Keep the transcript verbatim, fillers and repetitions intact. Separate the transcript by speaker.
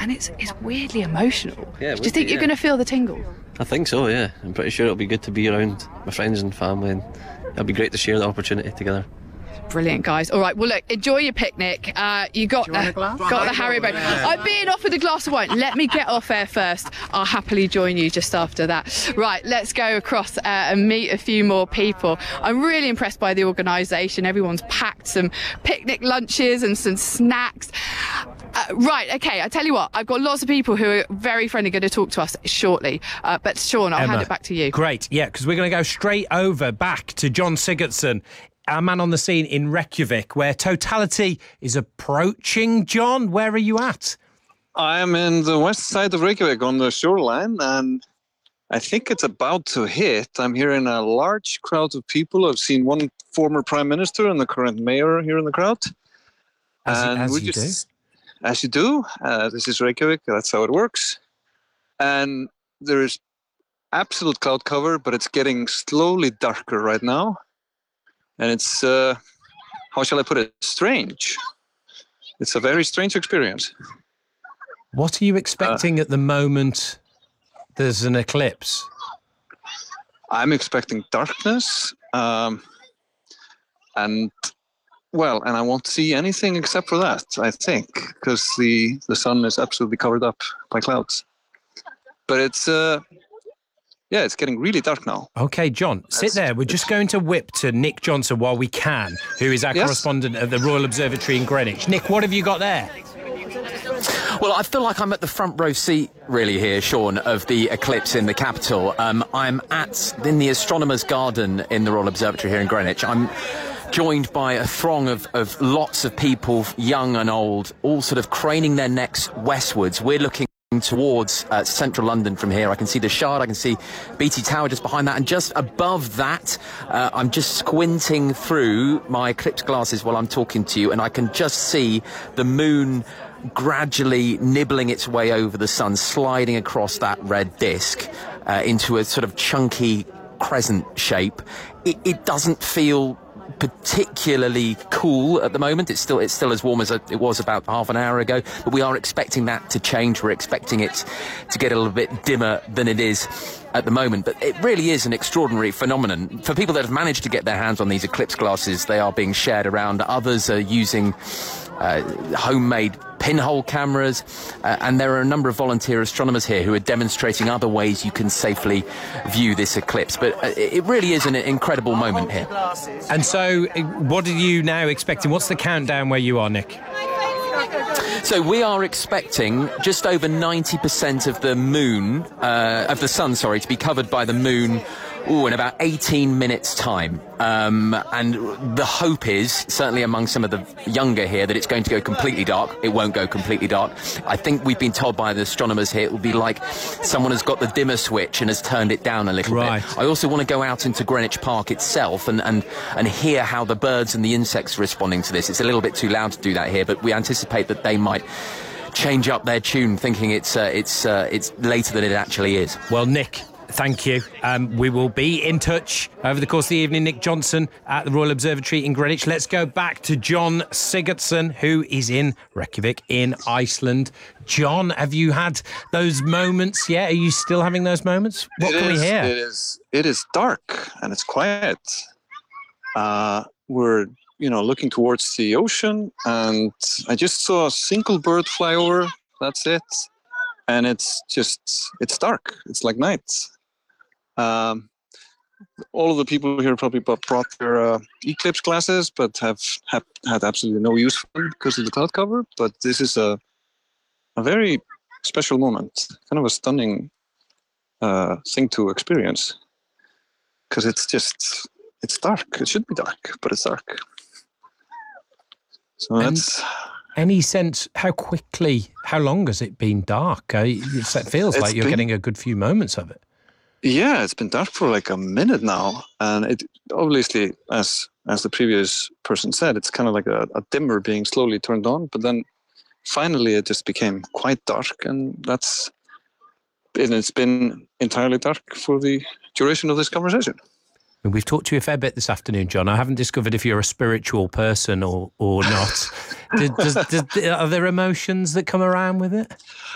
Speaker 1: and it's it's weirdly emotional.
Speaker 2: Yeah,
Speaker 1: Do you think
Speaker 2: be,
Speaker 1: you're
Speaker 2: yeah.
Speaker 1: going to feel the tingle?
Speaker 2: I think so, yeah. I'm pretty sure it'll be good to be around my friends and family, and it'll be great to share the opportunity together.
Speaker 1: Brilliant, guys. All right, well, look, enjoy your picnic. Uh, you got
Speaker 3: you
Speaker 1: the,
Speaker 3: got
Speaker 1: got the Haribo. I'm being offered a glass of wine. Let me get off air first. I'll happily join you just after that. Right, let's go across uh, and meet a few more people. I'm really impressed by the organisation. Everyone's packed some picnic lunches and some snacks. Uh, right, okay, I tell you what, I've got lots of people who are very friendly going to talk to us shortly. Uh, but, Sean, I'll
Speaker 3: Emma,
Speaker 1: hand it back to you.
Speaker 3: Great, yeah, because we're going to go straight over back to John Sigurdsson, our man on the scene in Reykjavik, where totality is approaching. John, where are you at?
Speaker 4: I am in the west side of Reykjavik on the shoreline, and I think it's about to hit. I'm hearing a large crowd of people. I've seen one former prime minister and the current mayor here in the crowd.
Speaker 3: As,
Speaker 4: and
Speaker 3: as
Speaker 4: we
Speaker 3: you
Speaker 4: just,
Speaker 3: do.
Speaker 4: As you do. Uh, this is Reykjavik. That's how it works. And there is absolute cloud cover, but it's getting slowly darker right now. And it's, uh, how shall I put it, strange. It's a very strange experience.
Speaker 3: What are you expecting uh, at the moment there's an eclipse?
Speaker 4: I'm expecting darkness. Um, and, well, and I won't see anything except for that, I think, because the, the sun is absolutely covered up by clouds. But it's... Uh, Yeah, it's getting really dark now.
Speaker 3: OK, John, sit there. We're just going to whip to Nick Johnson while we can, who is our yes. correspondent at the Royal Observatory in Greenwich. Nick, what have you got there?
Speaker 5: Well, I feel like I'm at the front row seat, really, here, Sean, of the eclipse in the capital. Um, I'm at in the Astronomer's Garden in the Royal Observatory here in Greenwich. I'm joined by a throng of, of lots of people, young and old, all sort of craning their necks westwards. We're looking towards uh, central London from here. I can see the Shard, I can see B T Tower just behind that, and just above that uh, I'm just squinting through my eclipse glasses while I'm talking to you, and I can just see the moon gradually nibbling its way over the sun, sliding across that red disc uh, into a sort of chunky crescent shape. It, it doesn't feel particularly cool at the moment. It's still it's still as warm as it was about half an hour ago, but we are expecting that to change. We're expecting it to get a little bit dimmer than it is at the moment. But it really is an extraordinary phenomenon. For people that have managed to get their hands on these eclipse glasses, they are being shared around. Others are using uh, homemade pinhole cameras, uh, and there are a number of volunteer astronomers here who are demonstrating other ways you can safely view this eclipse. But uh, it really is an incredible moment here.
Speaker 3: And so, what are you now expecting? What's the countdown where you are, Nick?
Speaker 5: So we are expecting just over ninety percent of the moon, uh, of the sun, sorry, to be covered by the moon ooh, in about eighteen minutes' time. Um, and the hope is, certainly among some of the younger here, that it's going to go completely dark. It won't go completely dark. I think we've been told by the astronomers here it will be like someone has got the dimmer switch and has turned it down a little
Speaker 3: right.
Speaker 5: bit. I also want to go out into Greenwich Park itself and, and, and hear how the birds and the insects are responding to this. It's a little bit too loud to do that here, but we anticipate that they might change up their tune, thinking it's, uh, it's, uh, it's later than it actually is.
Speaker 3: Well, Nick, thank you. Um, we will be in touch over the course of the evening. Nick Johnson at the Royal Observatory in Greenwich. Let's go back to John Sigurdsson, who is in Reykjavik in Iceland. John, have you had those moments yet? Are you still having those moments? What
Speaker 4: it
Speaker 3: can
Speaker 4: is,
Speaker 3: we hear?
Speaker 4: It is, it is dark and it's quiet. Uh, we're, you know, looking towards the ocean, and I just saw a single bird fly over. That's it. And it's just, it's dark. It's like night. Um, all of the people here probably brought their uh, eclipse glasses, but have, have had absolutely no use for them because of the cloud cover. But this is a a very special moment, kind of a stunning uh, thing to experience, because it's just, it's dark. It should be dark, but it's dark. So
Speaker 3: and
Speaker 4: that's...
Speaker 3: Any sense how quickly, how long has it been dark? Uh, it feels like you're been, getting a good few moments of it.
Speaker 4: Yeah, it's been dark for like a minute now. And it obviously, as as the previous person said, it's kind of like a, a dimmer being slowly turned on. But then finally it just became quite dark. And that's, and it's been entirely dark for the duration of this conversation.
Speaker 3: And we've talked to you a fair bit this afternoon, John. I haven't discovered if you're a spiritual person or, or not. does, does, does, are there emotions that come around with it?